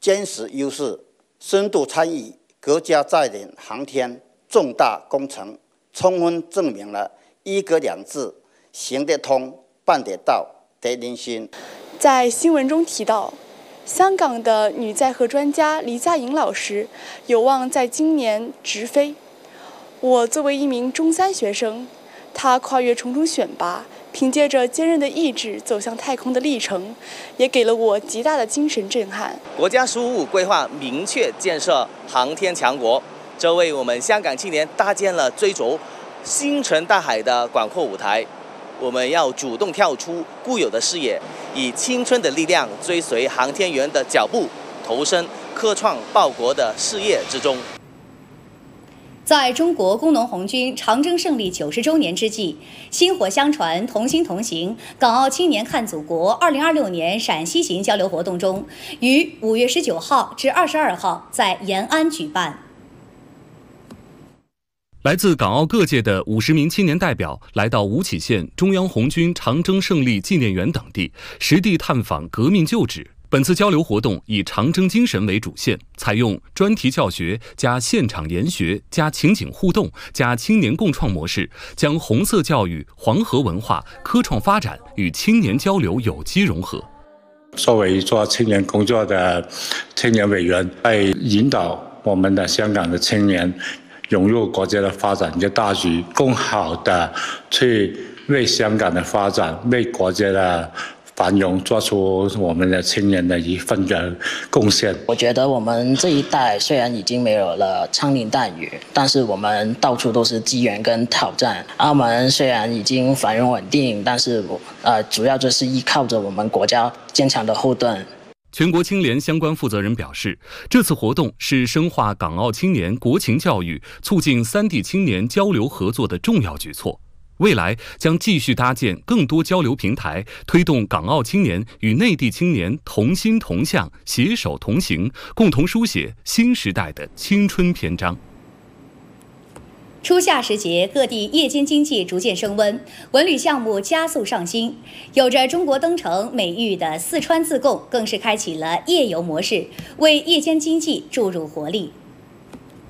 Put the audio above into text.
坚实优势，深度参与国家载人航天重大工程，充分证明了一国两制行得通、办得到得人心。 在新闻中提到，香港的女载荷专家黎佳颖老师有望在今年直飞。我作为一名中3学生，她跨越重重选拔，凭借着坚韧的意志走向太空的历程，也给了我极大的精神震撼。 国家15规划明确建设航天强国，这为我们香港青年搭建了追逐星辰大海的广阔舞台。我们要主动跳出固有的视野，以青春的力量追随航天员的脚步，投身科创报国的事业之中。 在中国工农红军长征胜利90周年之际，薪火相传，同心同行，港澳青年看祖国2026年陕西行交流活动中，于5月19号至22号在延安举办。 来自港澳各界的50名青年代表来到吴起县中央红军长征胜利纪念园等地，实地探访革命旧址。本次交流活动以长征精神为主线，采用专题教学加现场研学加情景互动加青年共创模式，将红色教育、黄河文化、科创发展与青年交流有机融合。 作为做青年工作的青年委员，在引导我们的香港的青年融入国家的发展的大局，更好的去为香港的发展、为国家的繁荣做出我们的青年的一份的贡献。 我觉得我们这一代虽然已经没有了枪林弹雨，但是我们到处都是机缘跟挑战。澳门虽然已经繁荣稳定，但是主要就是依靠着我们国家坚强的后盾。 全国青联相关负责人表示，这次活动是深化港澳青年国情教育、促进3地青年交流合作的重要举措。未来将继续搭建更多交流平台，推动港澳青年与内地青年同心同向、携手同行，共同书写新时代的青春篇章。 初夏时节，各地夜间经济逐渐升温，文旅项目加速上新。有着中国灯城美誉的四川自贡更是开启了夜游模式，为夜间经济注入活力。